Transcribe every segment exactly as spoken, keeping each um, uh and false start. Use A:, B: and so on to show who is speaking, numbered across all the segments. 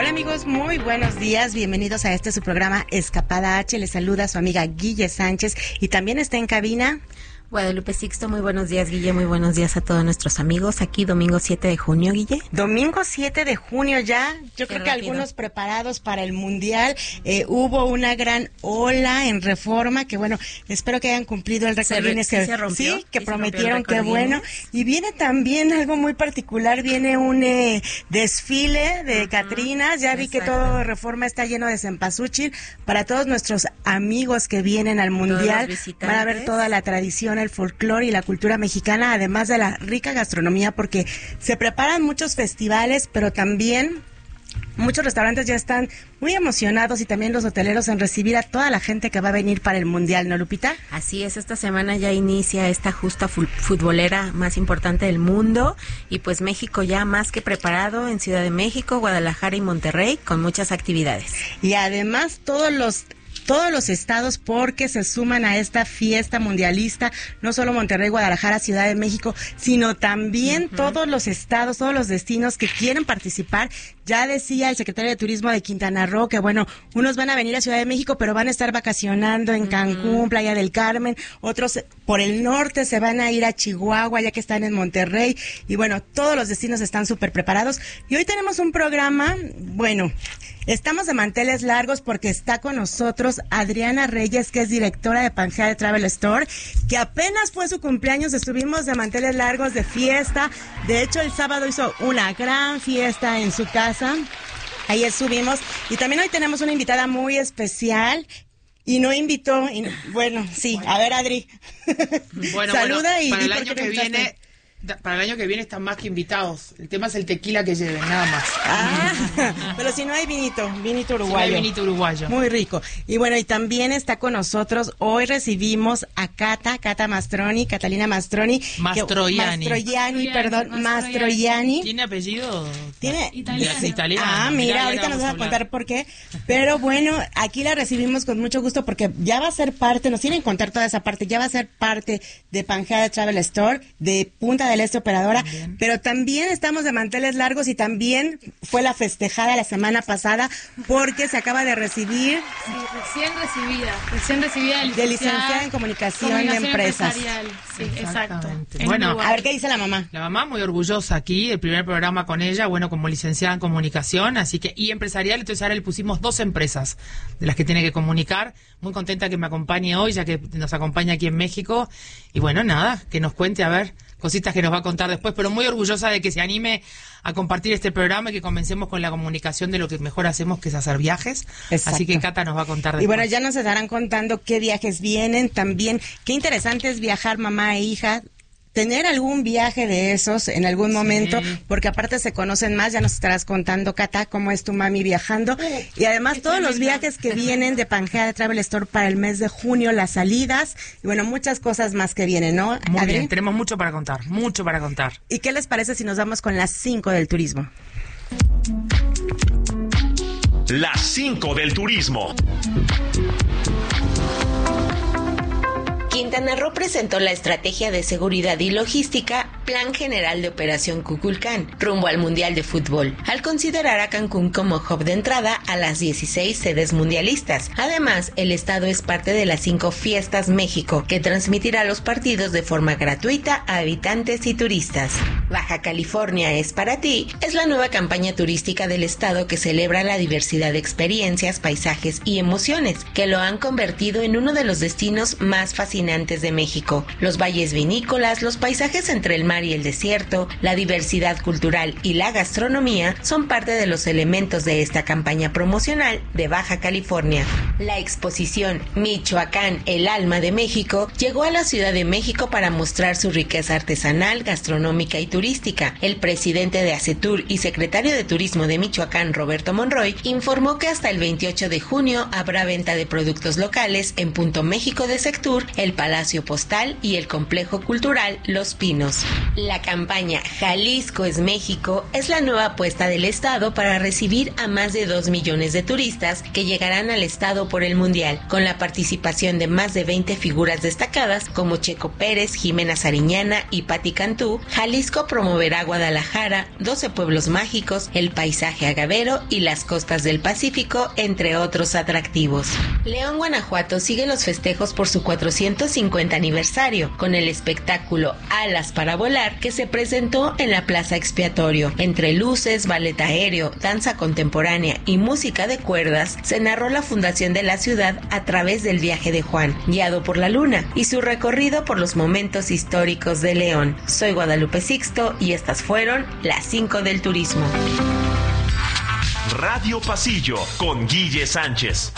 A: Hola amigos, muy buenos días, bienvenidos a este su programa Escapada H. Les saluda su amiga Guille Sánchez y también está en cabina
B: Guadalupe Sixto. Muy buenos días, Guille, muy buenos días a todos nuestros amigos. Aquí domingo siete de junio, Guille.
A: Domingo siete de junio ya, yo Qué creo rápido. Que algunos preparados para el Mundial. Eh, hubo una gran ola en Reforma, que bueno, espero que hayan cumplido el récord Guinness que,
B: sí, rompió,
A: sí, que
B: sí
A: prometieron, que bueno. Y viene también algo muy particular, viene un eh, desfile de uh-huh. Catrinas, ya vi Exacto. que todo Reforma está lleno de cempasúchil. Para todos nuestros amigos que vienen al Mundial, van a ver toda la tradición, el folclore y la cultura mexicana, además de la rica gastronomía, porque se preparan muchos festivales, pero también muchos restaurantes ya están muy emocionados y también los hoteleros en recibir a toda la gente que va a venir para el Mundial, ¿no, Lupita?
B: Así es, esta semana ya inicia esta justa futbolera más importante del mundo y pues México ya más que preparado en Ciudad de México, Guadalajara y Monterrey con muchas actividades.
A: Y además todos los todos los estados porque se suman a esta fiesta mundialista, no solo Monterrey, Guadalajara, Ciudad de México, sino también uh-huh. todos los estados, todos los destinos que quieren participar. Ya decía el secretario de Turismo de Quintana Roo que bueno, unos van a venir a Ciudad de México, pero van a estar vacacionando en Cancún, uh-huh. Playa del Carmen, otros por el norte se van a ir a Chihuahua, ya que están en Monterrey, y bueno, todos los destinos están súper preparados. Y hoy tenemos un programa, bueno, estamos de manteles largos porque está con nosotros Adriana Reyes, que es directora de Pangea Travel Store, que apenas fue su cumpleaños, estuvimos de manteles largos, de fiesta. De hecho, el sábado hizo una gran fiesta en su casa. Ahí estuvimos. Y también hoy tenemos una invitada muy especial. Y no invitó, y no, bueno, sí, bueno. A ver, Adri.
C: Bueno,
A: saluda
C: bueno,
A: y
C: para
A: di
C: el
A: por
C: año
A: qué
C: que
A: invitaste.
C: viene... Para el año que viene están más que invitados. El tema es el tequila que lleven, nada más.
A: Ah, pero si no hay vinito, vinito uruguayo.
C: Si no hay vinito uruguayo.
A: Muy rico. Y bueno, y también está con nosotros, hoy recibimos a Cata, Cata Mastroni, Catalina Mastroni.
C: Mastroianni.
A: Que, Mastroianni, perdón, Mastroianni.
C: ¿Tiene apellido?
A: Tiene
C: italiano. italiano.
A: Ah, mira, mira ahorita nos va a contar por qué. Pero bueno, aquí la recibimos con mucho gusto porque ya va a ser parte, nos tienen que contar toda esa parte, ya va a ser parte de Pangea Travel Store, de Punta del Este Operadora, también. Pero también estamos de manteles largos y también fue la festejada la semana pasada porque se acaba de recibir.
D: Sí, recién recibida, recién recibida de,
A: de licenciada en comunicación, comunicación de empresas.
D: Sí, exacto.
C: Bueno,
A: a ver qué dice la mamá.
C: La mamá muy orgullosa aquí, el primer programa con ella, bueno, como licenciada en comunicación, así que, y empresarial, entonces ahora le pusimos dos empresas de las que tiene que comunicar. Muy contenta que me acompañe hoy, ya que nos acompaña aquí en México. Y bueno, nada, que nos cuente, a ver, cositas que nos va a contar después, pero muy orgullosa de que se anime a compartir este programa y que comencemos con la comunicación de lo que mejor hacemos, que es hacer viajes. Exacto. Así que Cata nos va a contar después.
A: Y bueno, ya nos estarán contando qué viajes vienen también. Qué interesante es viajar mamá e hija. Tener algún viaje de esos en algún momento, sí. Porque aparte se conocen más, ya nos estarás contando, Cata, cómo es tu mami viajando. Y además todos los viajes que vienen de Pangea Travel Store para el mes de junio, las salidas, y bueno, muchas cosas más que vienen, ¿no?
C: Muy Adri? Bien, tenemos mucho para contar, mucho para contar.
A: ¿Y qué les parece si nos vamos con las cinco del turismo?
E: Las cinco del turismo.
B: Quintana Roo presentó la estrategia de seguridad y logística Plan General de Operación Kukulcán, rumbo al Mundial de Fútbol, al considerar a Cancún como hub de entrada a las dieciséis sedes mundialistas. Además, el estado es parte de las cinco Fiestas México, que transmitirá los partidos de forma gratuita a habitantes y turistas. Baja California es para ti es la nueva campaña turística del estado que celebra la diversidad de experiencias, paisajes y emociones, que lo han convertido en uno de los destinos más fascinantes de México. Los valles vinícolas, los paisajes entre el mar y el desierto, la diversidad cultural y la gastronomía son parte de los elementos de esta campaña promocional de Baja California. La exposición Michoacán, el alma de México, llegó a la Ciudad de México para mostrar su riqueza artesanal, gastronómica y turística. El presidente de ACETUR y secretario de Turismo de Michoacán, Roberto Monroy, informó que hasta el veintiocho de junio habrá venta de productos locales en Punto México de Sectur, el Palacio Postal y el Complejo Cultural Los Pinos. La campaña Jalisco es México es la nueva apuesta del estado para recibir a más de dos millones de turistas que llegarán al estado por el Mundial, con la participación de más de veinte figuras destacadas como Checo Pérez, Jimena Sariñana y Patti Cantú. Jalisco promoverá Guadalajara, doce pueblos mágicos, el paisaje agavero y las costas del Pacífico, entre otros atractivos. León, Guanajuato sigue los festejos por su cuatrocientos cincuenta aniversario, con el espectáculo Alas para Volar, que se presentó en la Plaza Expiatorio. Entre luces, ballet aéreo, danza contemporánea y música de cuerdas, se narró la fundación de la ciudad a través del viaje de Juan, guiado por la luna, y su recorrido por los momentos históricos de León. Soy Guadalupe Sixto y estas fueron las cinco del turismo.
E: Radio Pasillo con Guille Sánchez.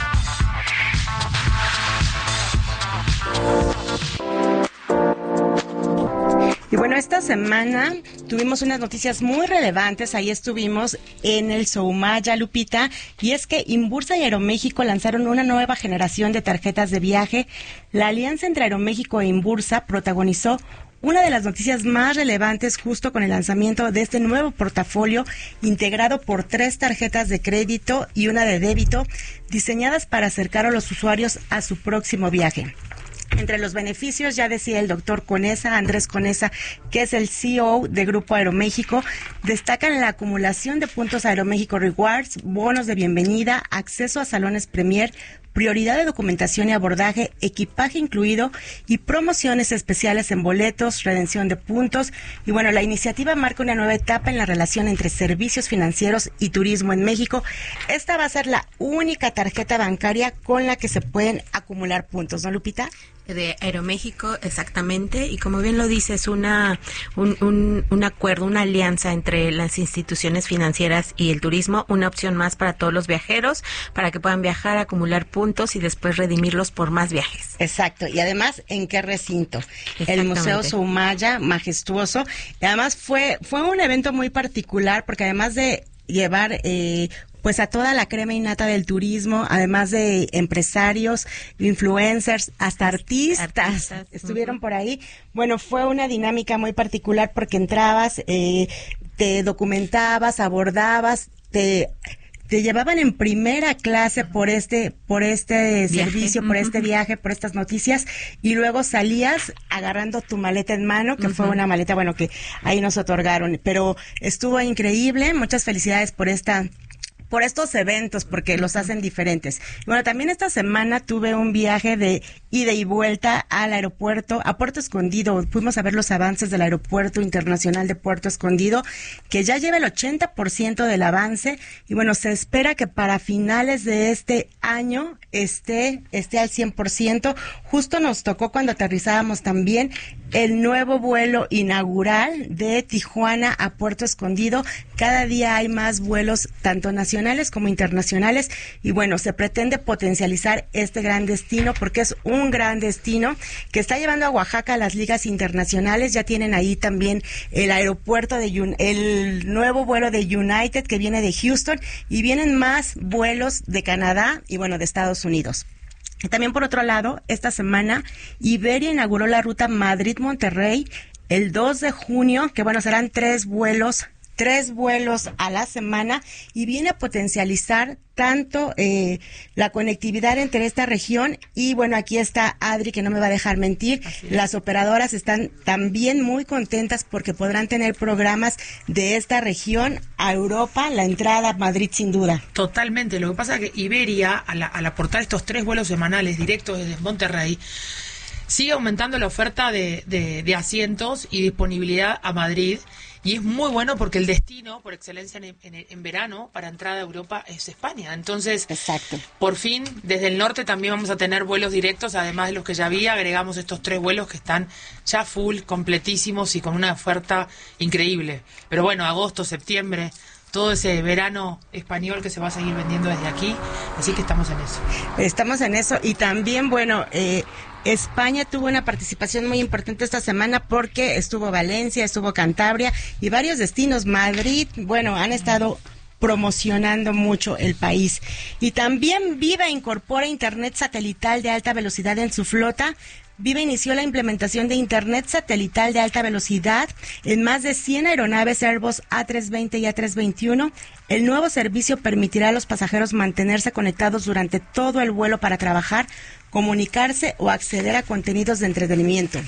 A: Y bueno, esta semana tuvimos unas noticias muy relevantes. Ahí estuvimos en el Soumaya, Lupita, y es que Inbursa y Aeroméxico lanzaron una nueva generación de tarjetas de viaje. La alianza entre Aeroméxico e Inbursa protagonizó una de las noticias más relevantes justo con el lanzamiento de este nuevo portafolio integrado por tres tarjetas de crédito y una de débito, diseñadas para acercar a los usuarios a su próximo viaje. Entre los beneficios, ya decía el doctor Conesa, Andrés Conesa, que es el C E O de Grupo Aeroméxico, destacan la acumulación de puntos Aeroméxico Rewards, bonos de bienvenida, acceso a salones Premier, prioridad de documentación y abordaje, equipaje incluido y promociones especiales en boletos, redención de puntos. Y bueno, la iniciativa marca una nueva etapa en la relación entre servicios financieros y turismo en México. Esta va a ser la única tarjeta bancaria con la que se pueden acumular puntos, ¿no, Lupita?
F: De Aeroméxico, exactamente, y como bien lo dices, una un, un, un acuerdo, una alianza entre las instituciones financieras y el turismo, una opción más para todos los viajeros, para que puedan viajar, acumular puntos y después redimirlos por más viajes.
A: Exacto, y además, ¿en qué recinto? El Museo Soumaya, majestuoso, y además fue, fue un evento muy particular, porque además de llevar eh, pues a toda la crema innata del turismo, además de empresarios, influencers, hasta artistas, artistas. estuvieron uh-huh. por ahí. Bueno, fue una dinámica muy particular porque entrabas, eh, te documentabas, abordabas, te te llevaban en primera clase por este por este viaje. servicio, por uh-huh. este viaje, por estas noticias, y luego salías agarrando tu maleta en mano, que uh-huh. fue una maleta, bueno, que ahí nos otorgaron, pero estuvo increíble. Muchas felicidades por esta por estos eventos, porque los hacen diferentes. Bueno, también esta semana tuve un viaje de ida y vuelta al aeropuerto, a Puerto Escondido. Fuimos a ver los avances del Aeropuerto Internacional de Puerto Escondido, que ya lleva el ochenta por ciento del avance, y bueno, se espera que para finales de este año esté, esté al cien por ciento. Justo nos tocó cuando aterrizábamos también el nuevo vuelo inaugural de Tijuana a Puerto Escondido. Cada día hay más vuelos, tanto nacionales como internacionales, y bueno, se pretende potencializar este gran destino, porque es un gran destino que está llevando a Oaxaca a las ligas internacionales. Ya tienen ahí también el aeropuerto de el nuevo vuelo de United, que viene de Houston, y vienen más vuelos de Canadá y bueno, de Estados Unidos. Y también, por otro lado, esta semana Iberia inauguró la ruta Madrid-Monterrey el dos de junio, que bueno, serán tres vuelos tres vuelos a la semana, y viene a potencializar tanto eh, la conectividad entre esta región. Y bueno, aquí está Adri, que no me va a dejar mentir. Las operadoras están también muy contentas porque podrán tener programas de esta región a Europa, la entrada a Madrid sin duda.
C: Totalmente. Lo que pasa es que Iberia, al, al aportar estos tres vuelos semanales directos desde Monterrey, sigue aumentando la oferta de, de, de asientos y disponibilidad a Madrid. Y es muy bueno porque el destino, por excelencia en, en, en verano, para entrada a Europa es España. Entonces,
A: exacto.
C: Por fin, desde el norte también vamos a tener vuelos directos, además de los que ya había. Agregamos estos tres vuelos que están ya full, completísimos y con una oferta increíble. Pero bueno, agosto, septiembre, todo ese verano español que se va a seguir vendiendo desde aquí. Así que estamos en eso.
A: Estamos en eso. Y también, bueno, eh, España tuvo una participación muy importante esta semana porque estuvo Valencia, estuvo Cantabria y varios destinos. Madrid, bueno, han estado promocionando mucho el país. Y también Viva incorpora internet satelital de alta velocidad en su flota. Viva inició la implementación de internet satelital de alta velocidad en más de cien aeronaves Airbus A trescientos veinte y A trescientos veintiuno. El nuevo servicio permitirá a los pasajeros mantenerse conectados durante todo el vuelo para trabajar, comunicarse o acceder a contenidos de entretenimiento.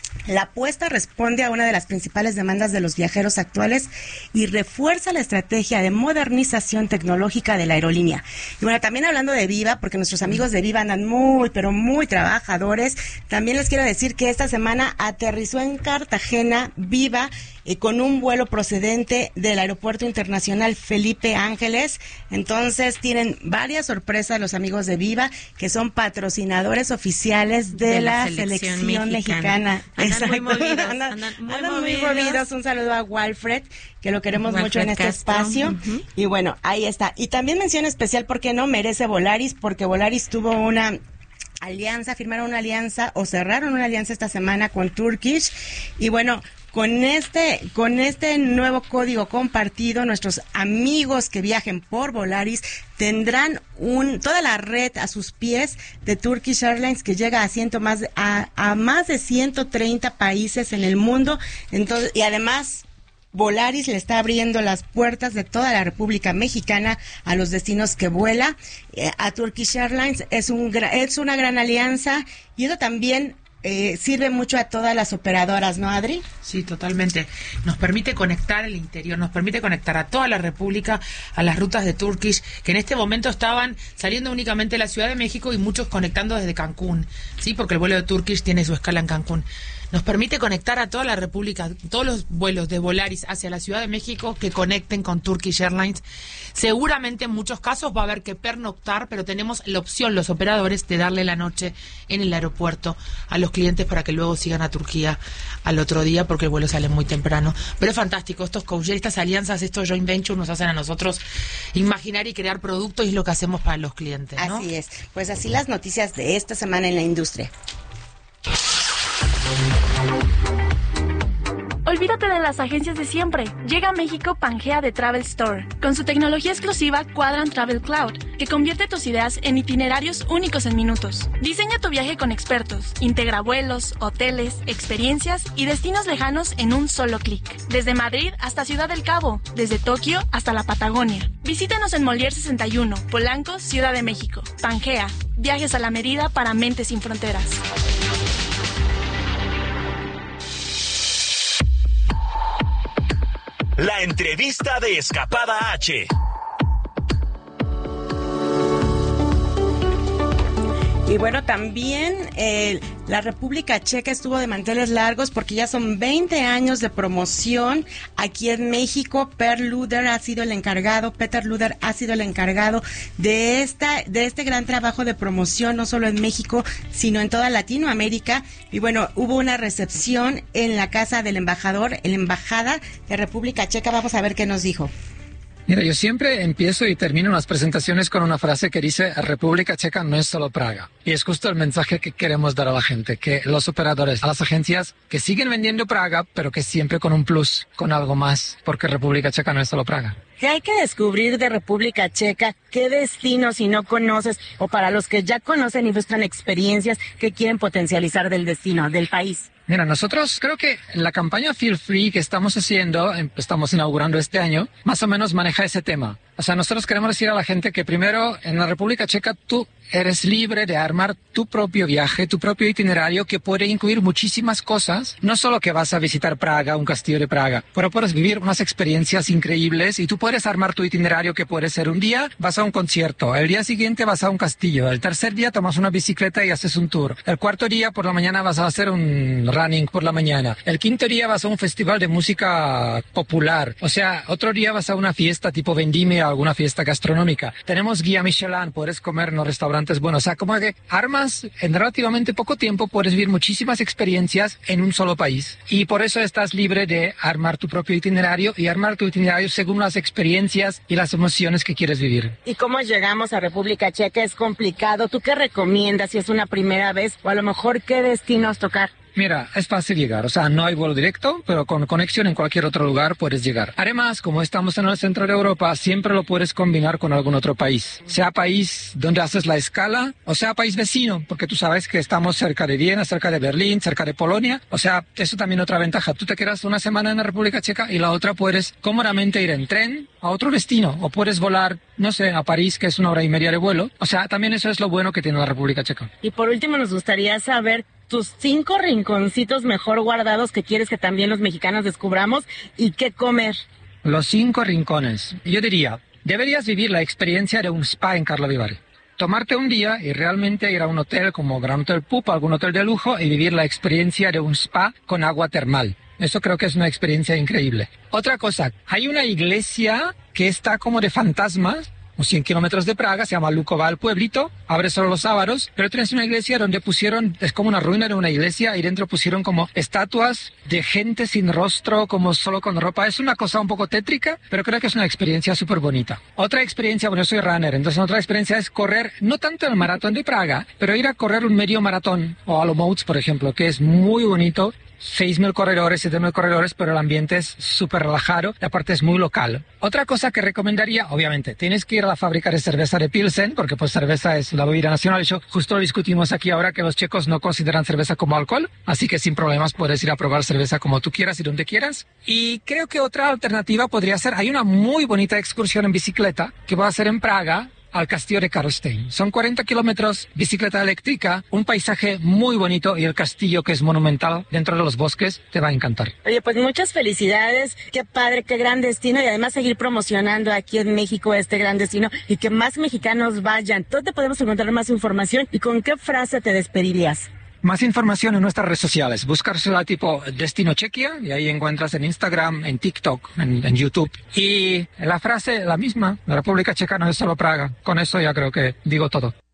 A: La apuesta responde a una de las principales demandas de los viajeros actuales y refuerza la estrategia de modernización tecnológica de la aerolínea. Y bueno, también hablando de Viva, porque nuestros amigos de Viva andan muy, pero muy trabajadores, también les quiero decir que esta semana aterrizó en Cartagena Viva eh, con un vuelo procedente del Aeropuerto Internacional Felipe Ángeles. Entonces tienen varias sorpresas los amigos de Viva, que son patrocinadores oficiales de, de la, la selección, selección mexicana. mexicana. Andan muy movidos, andan, andan muy, andan movidos. muy movidos. Un saludo a Walfred, que lo queremos Walfred mucho en este Castro. espacio. Uh-huh. Y bueno, ahí está. Y también mención especial, ¿por qué no? Merece Volaris, porque Volaris tuvo una alianza, firmaron una alianza o cerraron una alianza esta semana con Turkish. Y bueno, con este, con este nuevo código compartido, nuestros amigos que viajen por Volaris tendrán un, toda la red a sus pies de Turkish Airlines, que llega a ciento más, a, a más de ciento treinta países en el mundo. Entonces, y además, Volaris le está abriendo las puertas de toda la República Mexicana a los destinos que vuela. Eh, a Turkish Airlines es un, es una gran alianza, y eso también Eh, sirve mucho a todas las operadoras, ¿no, Adri?
C: Sí, totalmente. Nos permite conectar el interior, nos permite conectar a toda la República, a las rutas de Turkish, que en este momento estaban saliendo únicamente de la Ciudad de México y muchos conectando desde Cancún, ¿sí? Porque el vuelo de Turkish tiene su escala en Cancún. Nos permite conectar a toda la República, todos los vuelos de Volaris hacia la Ciudad de México que conecten con Turkish Airlines. Seguramente en muchos casos va a haber que pernoctar, pero tenemos la opción, los operadores, de darle la noche en el aeropuerto a los clientes para que luego sigan a Turquía al otro día, porque el vuelo sale muy temprano. Pero es fantástico, estos co-shares, estas alianzas, estos joint ventures nos hacen a nosotros imaginar y crear productos, y es lo que hacemos para los clientes, ¿no?
A: Así es. Pues así las noticias de esta semana en la industria.
G: Olvídate de las agencias de siempre. Llega a México Pangea de Travel Store, con su tecnología exclusiva Quadrant Travel Cloud, que convierte tus ideas en itinerarios únicos en minutos. Diseña tu viaje con expertos, integra vuelos, hoteles, experiencias y destinos lejanos en un solo clic. Desde Madrid hasta Ciudad del Cabo, desde Tokio hasta la Patagonia. Visítanos en Molière sesenta y uno, Polanco, Ciudad de México. Pangea, viajes a la medida para mentes sin fronteras.
E: La entrevista de Escapada H.
A: Y bueno, también eh, la República Checa estuvo de manteles largos, porque ya son veinte años de promoción aquí en México. Per Luder ha sido el encargado, Peter Luder ha sido el encargado de esta, de este gran trabajo de promoción, no solo en México, sino en toda Latinoamérica. Y bueno, hubo una recepción en la casa del embajador, en la embajada de República Checa. Vamos a ver qué nos dijo.
H: Mira, yo siempre empiezo y termino las presentaciones con una frase que dice: República Checa no es solo Praga. Y es justo el mensaje que queremos dar a la gente, que los operadores, a las agencias, que siguen vendiendo Praga, pero que siempre con un plus, con algo más, porque República Checa no es solo Praga.
A: ¿Qué hay que descubrir de República Checa? ¿Qué destinos si no conoces? O para los que ya conocen y buscan experiencias, ¿qué quieren potencializar del destino, del país?
H: Mira, nosotros creo que la campaña Feel Free que estamos haciendo, estamos inaugurando este año, más o menos maneja ese tema. O sea, nosotros queremos decir a la gente que primero, en la República Checa, tú eres libre de armar tu propio viaje, tu propio itinerario, que puede incluir muchísimas cosas. No solo que vas a visitar Praga, un castillo de Praga, pero puedes vivir unas experiencias increíbles, y tú puedes armar tu itinerario, que puede ser un día vas a un concierto, el día siguiente vas a un castillo, el tercer día tomas una bicicleta y haces un tour, el cuarto día por la mañana vas a hacer un running por la mañana, el quinto día vas a un festival de música popular, o sea, otro día vas a una fiesta tipo vendimia, alguna fiesta gastronómica. Tenemos guía Michelin, puedes comer en los restaurantes buenos. O sea, como que armas en relativamente poco tiempo, puedes vivir muchísimas experiencias en un solo país. Y por eso estás libre de armar tu propio itinerario y armar tu itinerario según las experiencias y las emociones que quieres vivir.
A: ¿Y cómo llegamos a República Checa? ¿Es complicado? ¿Tú qué recomiendas si es una primera vez? O a lo mejor, ¿qué destinos tocar?
H: Mira, es fácil llegar, o sea, no hay vuelo directo, pero con conexión en cualquier otro lugar puedes llegar. Además, como estamos en el centro de Europa, siempre lo puedes combinar con algún otro país. Sea país donde haces la escala, o sea país vecino, porque tú sabes que estamos cerca de Viena, cerca de Berlín, cerca de Polonia. O sea, eso también otra ventaja. Tú te quedas una semana en la República Checa y la otra puedes cómodamente ir en tren a otro destino, o puedes volar, no sé, a París, que es una hora y media de vuelo. O sea, también eso es lo bueno que tiene la República Checa.
A: Y por último, nos gustaría saber
I: tus cinco rinconcitos mejor guardados que quieres que también los mexicanos descubramos y qué comer.
H: Los cinco rincones. Yo diría, deberías vivir la experiencia de un spa en Carlo Vivari. Tomarte un día y realmente ir a un hotel como Gran Hotel Pupa, algún hotel de lujo, y vivir la experiencia de un spa con agua termal. Eso creo que es una experiencia increíble. Otra cosa, hay una iglesia que está como de fantasmas, unos cien kilómetros de Praga, se llama Luková el pueblito, abre solo los sábados, pero tienes una iglesia donde pusieron, es como una ruina de una iglesia, y dentro pusieron como estatuas de gente sin rostro, como solo con ropa. Es una cosa un poco tétrica, pero creo que es una experiencia súper bonita. Otra experiencia, bueno, yo soy runner, entonces otra experiencia es correr, no tanto el maratón de Praga, pero ir a correr un medio maratón, o a Olomouc, por ejemplo, que es muy bonito. seis mil corredores, siete mil corredores, pero el ambiente es súper relajado y aparte es muy local. Otra cosa que recomendaría, obviamente, tienes que ir a la fábrica de cerveza de Pilsen, porque pues cerveza es la bebida nacional. Yo justo lo discutimos aquí ahora que los checos no consideran cerveza como alcohol, así que sin problemas puedes ir a probar cerveza como tú quieras y donde quieras. Y creo que otra alternativa podría ser, hay una muy bonita excursión en bicicleta que va a hacer en Praga, al castillo de Karlstein. Son cuarenta kilómetros, bicicleta eléctrica, un paisaje muy bonito y el castillo que es monumental dentro de los bosques, te va a encantar.
I: Oye, pues muchas felicidades, qué padre, qué gran destino y además seguir promocionando aquí en México este gran destino y que más mexicanos vayan. ¿Dónde podemos encontrar más información y con qué frase te despedirías?
H: Más información en nuestras redes sociales. Buscársela tipo Destino Chequia y ahí encuentras en Instagram, en TikTok, en, en YouTube. Y la frase, la misma, la República Checa no es solo Praga. Con eso ya creo que digo todo.